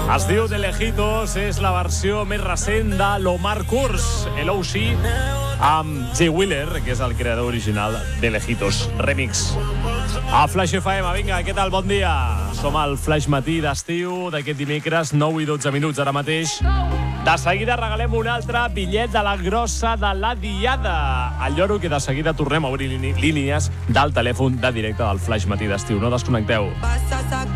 Es diu De Lejitos, és la versió més recent de l'Omar Kurz, l'OC, amb Jay Wheeler, que és el creador original de Lejitos Remix. A Flash FM, vinga, què tal? Bon dia. Som al Flash Matí d'estiu d'aquest dimecres, 9 i 12 minuts ara mateix. De seguida regalem un altre bitllet de la grossa de la Diada. El lloro que de seguida tornem a obrir línies del telèfon de directe del Flash Matí d'estiu. No desconnecteu.